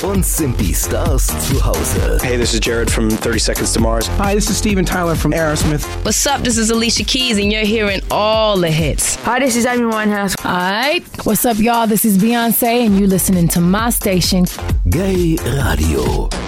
uns sind die Stars zu Hause. Hey, this is Jared from 30 Seconds to Mars. Hi, this is Steven Tyler from Aerosmith. What's up? This is Alicia Keys, and you're hearing all the hits. Hi, this is Amy Winehouse. Alright, what's up, y'all? This is Beyonce, and you're listening to my station. Gay Radio.